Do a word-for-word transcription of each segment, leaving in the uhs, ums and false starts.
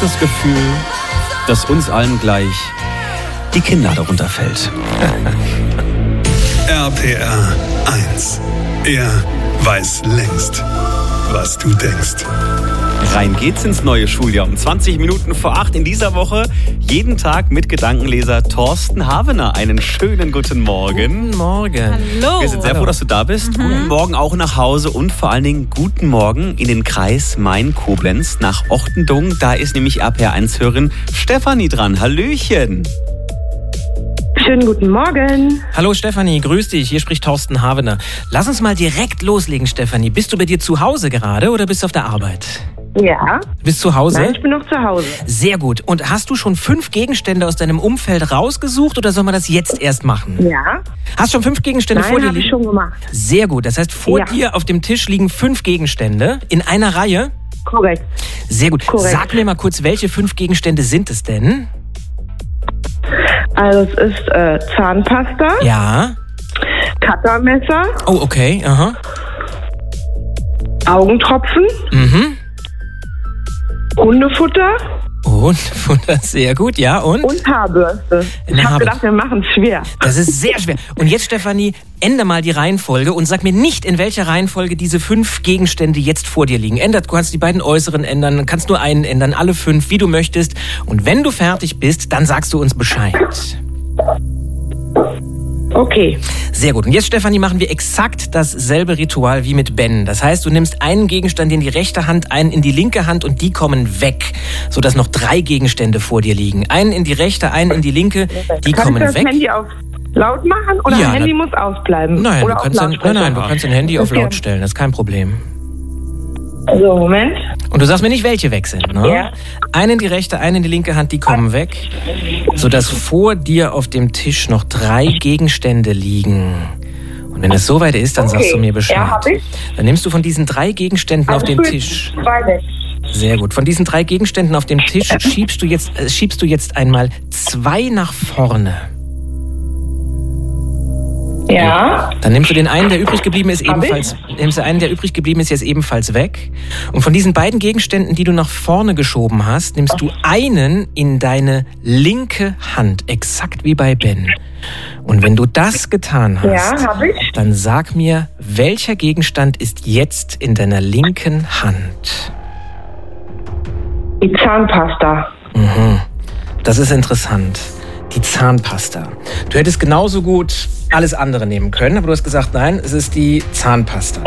das Gefühl, dass uns allen gleich die Kinnlade runterfällt. R P R eins. Er weiß längst, was du denkst. Rein geht's ins neue Schuljahr um zwanzig Minuten vor acht in dieser Woche. Jeden Tag mit Gedankenleser Thorsten Havener. Einen schönen guten Morgen. Guten Morgen. Hallo. Wir sind sehr froh, dass du da bist. Mhm. Guten Morgen auch nach Hause und vor allen Dingen guten Morgen in den Kreis Main-Koblenz nach Ochtendung. Da ist nämlich R P R eins-Hörerin Stefanie dran. Hallöchen. Schönen guten Morgen. Hallo Stefanie, grüß dich. Hier spricht Thorsten Havener. Lass uns mal direkt loslegen, Stefanie. Bist du bei dir zu Hause gerade oder bist du auf der Arbeit? Ja. Bist du zu Hause? Nein, ich bin noch zu Hause. Sehr gut. Und hast du schon fünf Gegenstände aus deinem Umfeld rausgesucht oder soll man das jetzt erst machen? Ja. Hast du schon fünf Gegenstände Nein, vor dir habe ich liegen? schon gemacht. Sehr gut. Das heißt, vor Ja. dir auf dem Tisch liegen fünf Gegenstände in einer Reihe? Korrekt. Sehr gut. Korrekt. Sag mir mal kurz, welche fünf Gegenstände sind es denn? Also es ist äh, Zahnpasta, Ja. Cuttermesser, Oh, okay. Aha. Augentropfen, Mhm. Hundefutter Und, sehr gut, ja. Und? und Haarbürste. Ich Eine habe Haarbürste. gedacht, wir machen es schwer. Das ist sehr schwer. Und jetzt, Stefanie, ändere mal die Reihenfolge und sag mir nicht, in welcher Reihenfolge diese fünf Gegenstände jetzt vor dir liegen. Ändert, du kannst die beiden äußeren ändern, kannst nur einen ändern, alle fünf, wie du möchtest. Und wenn du fertig bist, dann sagst du uns Bescheid. Okay. Sehr gut. Und jetzt, Stefanie, machen wir exakt dasselbe Ritual wie mit Ben. Das heißt, du nimmst einen Gegenstand in die rechte Hand, einen in die linke Hand und die kommen weg, sodass noch drei Gegenstände vor dir liegen. Einen in die rechte, einen in die linke, die Kann kommen ich das weg. Handy auf laut machen oder Ja, Handy na- muss ausbleiben? Nein, oder du auf kannst dein, nein, Lautsprecher? nein, du kannst dein Handy auf Okay. laut stellen, das ist kein Problem. So, Moment. Und du sagst mir nicht, welche weg sind, ne? Ja. Eine in die rechte, eine in die linke Hand, die kommen weg, sodass vor dir auf dem Tisch noch drei Gegenstände liegen. Und wenn es soweit ist, dann sagst Okay. du mir Bescheid. Ja, hab ich. Dann nimmst du von diesen drei Gegenständen auf Also den fünf, Tisch. Zwei weg. Sehr gut. Von diesen drei Gegenständen auf dem Tisch schiebst du jetzt, äh, schiebst du jetzt einmal zwei nach vorne. Ja. Dann nimmst du den einen, der übrig geblieben ist, Hab ebenfalls, nimmst du einen, der übrig geblieben ist, jetzt ebenfalls weg. Und von diesen beiden Gegenständen, die du nach vorne geschoben hast, nimmst du einen in deine linke Hand, exakt wie bei Ben. Und wenn du das getan hast, Ja, habe ich. dann sag mir, welcher Gegenstand ist jetzt in deiner linken Hand? Die Zahnpasta. Mhm. Das ist interessant. Die Zahnpasta. Du hättest genauso gut alles andere nehmen können, aber du hast gesagt, nein, es ist die Zahnpasta.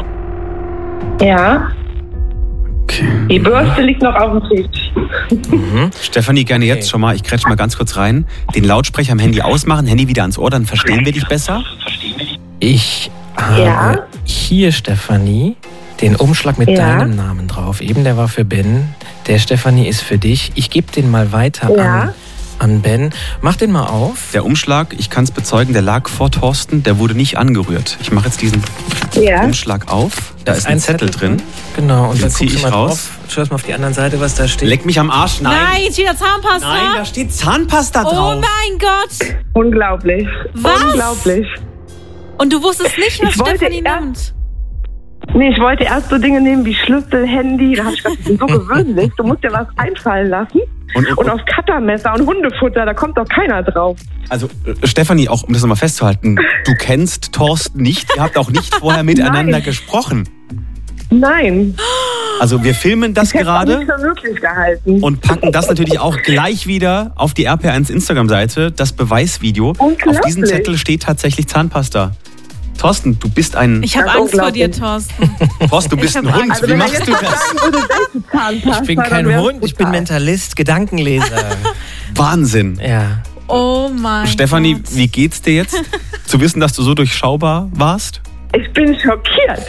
Ja. Okay. Die Bürste liegt noch auf dem Tisch. Mhm. Stefanie, gerne Okay. jetzt schon mal, ich kretsch mal ganz kurz rein, den Lautsprecher am Handy ausmachen, Handy wieder ans Ohr, dann verstehen wir dich besser. Ich habe Ja? hier, Stefanie, den Umschlag mit Ja? deinem Namen drauf. Eben der war für Ben, der Stefanie ist für dich. Ich gebe den mal weiter Ja? an, an Ben. Mach den mal auf. Der Umschlag, ich kann es bezeugen, der lag vor Thorsten, der wurde nicht angerührt. Ich mache jetzt diesen Ja. Umschlag auf, da ist ein Zettel drin. Genau, und Den dann zieh guckst du ich mal raus. drauf. Schau erst mal auf die andere Seite, was da steht. Leck mich am Arsch, nein. Nein, jetzt wieder Zahnpasta. Nein, da steht Zahnpasta Oh drauf. mein Gott. Unglaublich. Was? Unglaublich. Und du wusstest nicht, was Ich wollte Stefanie erst- nimmt. Nee, ich wollte erst so Dinge nehmen wie Schlüssel, Handy. Da habe ich gedacht, die sind so gewöhnlich. Du musst dir was einfallen lassen. Und, und, Und auf Cuttermesser und Hundefutter, da kommt doch keiner drauf. also äh, Stefanie, auch um das nochmal festzuhalten, du kennst Thorsten nicht, ihr habt auch nicht vorher miteinander Nein. gesprochen. Nein. Also wir filmen das Ich hätte auch nicht gerade für möglich gehalten. und packen das natürlich auch gleich wieder auf die R P R eins Instagram-Seite, das Beweisvideo. Auf Unglaublich. diesem Zettel steht tatsächlich Zahnpasta. Thorsten, du bist ein... Ich habe Das ist Angst vor dir, unglaublich. Thorsten. Thorsten, du bist hab ein Hund. Angst. Wie wenn er machst jetzt du noch das? sagen würde, welche Zahnpasta, Ich bin dann kein wär's Hund, ich bin brutal. Mentalist, Gedankenleser. Wahnsinn. Ja. Oh mein Stefanie, Gott. wie geht's dir jetzt? Zu wissen, dass du so durchschaubar warst? Ich bin schockiert.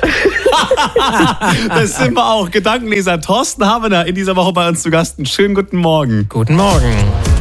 Das sind wir auch. Gedankenleser Thorsten Havener in dieser Woche bei uns zu Gast. Einen schönen guten Morgen. Guten Morgen.